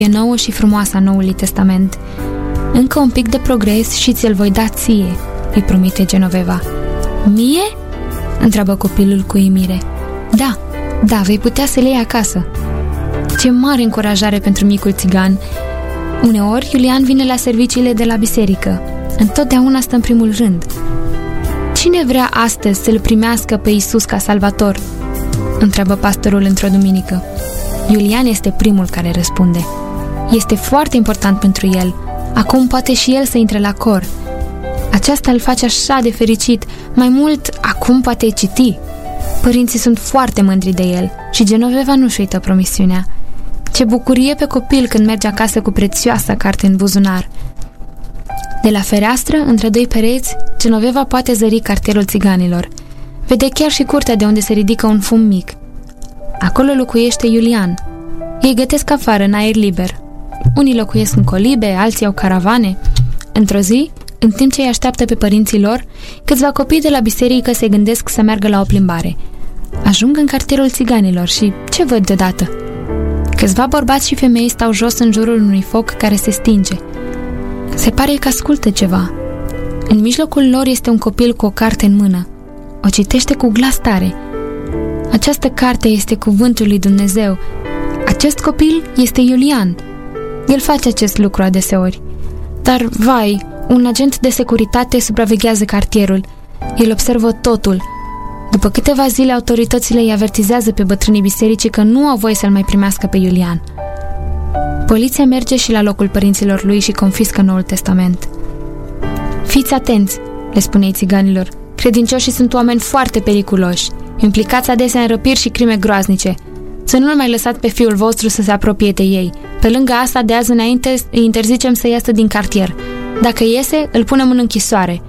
E nouă și frumoasă a Noului Testament. Încă un pic de progres și ți-l voi da ție, îi promite Genoveva. Mie? Întreabă copilul cu uimire. Da, vei putea să le iei acasă. Ce mare încurajare pentru micul țigan. Uneori, Iulian vine la serviciile de la biserică. Întotdeauna stă în primul rând. Cine vrea astăzi să-L primească pe Iisus ca salvator? Întreabă pastorul într-o duminică. Iulian este primul care răspunde. Este foarte important pentru el. Acum poate și el să intre la cor. Aceasta îl face așa de fericit. Mai mult, acum poate citi. Părinții sunt foarte mândri de el și Genoveva nu-și uită promisiunea. Ce bucurie pe copil când merge acasă cu prețioasa carte în buzunar. De la fereastră, între doi pereți, Genoveva poate zări cartierul țiganilor. Vede chiar și curtea de unde se ridică un fum mic. Acolo locuiește Iulian. Ei gătesc afară, în aer liber. Unii locuiesc în colibe, alții au caravane. Într-o zi, în timp ce îi așteaptă pe părinții lor, câțiva copii de la biserică se gândesc să meargă la o plimbare. Ajung în cartierul țiganilor și ce văd deodată? Câțiva bărbați și femei stau jos în jurul unui foc care se stinge. Se pare că ascultă ceva. În mijlocul lor este un copil cu o carte în mână. O citește cu glas tare. Această carte este cuvântul lui Dumnezeu. Acest copil este Iulian. El face acest lucru adeseori. Dar, vai, un agent de securitate supraveghează cartierul. El observă totul. După câteva zile, autoritățile îi avertizează pe bătrânii bisericii că nu au voie să-l mai primească pe Iulian. Poliția merge și la locul părinților lui și confiscă Noul Testament. Fiți atenți, le spune ei țiganilor. Credincioșii sunt oameni foarte periculoși, implicați adesea în răpiri și crime groaznice. Să nu-l mai lăsați pe fiul vostru să se apropie de ei. Pe lângă asta, de azi înainte, îi interzicem să iasă din cartier. Dacă iese, îl punem în închisoare.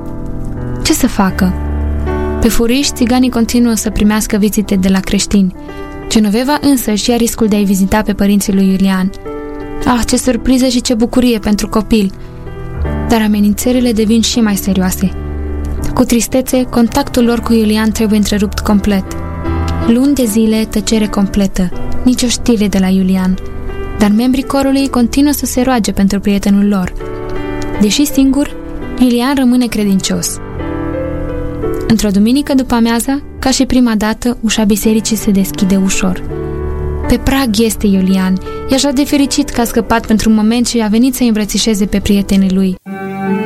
Ce să facă? Pe furiș, țiganii continuă să primească vizite de la creștini. Genoveva însă își ia riscul de a-i vizita pe părinții lui Iulian. Ah, ce surpriză și ce bucurie pentru copil! Dar amenințările devin și mai serioase. Cu tristețe, contactul lor cu Iulian trebuie întrerupt complet. Luni de zile, tăcere completă, nicio știre de la Iulian. Dar membrii corului continuă să se roage pentru prietenul lor. Deși singur, Iulian rămâne credincios. Într-o duminică după amiaza, ca și prima dată, ușa bisericii se deschide ușor. Pe prag este Iulian. E așa de fericit că a scăpat pentru un moment și a venit să îi îmbrățișeze pe prietenii lui.